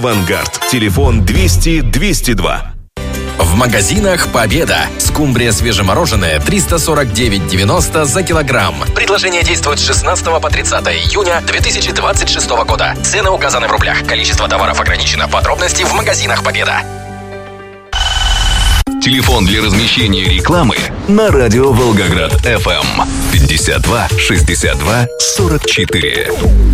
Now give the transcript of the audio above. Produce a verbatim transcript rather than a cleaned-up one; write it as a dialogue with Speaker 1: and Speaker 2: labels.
Speaker 1: Авангард. Телефон двести двести два.
Speaker 2: В магазинах «Победа». Скумбрия свежемороженая триста сорок девять девяносто за килограмм. Предложение действует с шестнадцатого по тридцатое июня две тысячи двадцать шестого года. Цены указаны в рублях. Количество товаров ограничено. Подробности в магазинах «Победа».
Speaker 3: Телефон для размещения рекламы на радио Волгоград эф эм пятьдесят два шестьдесят два сорок четыре.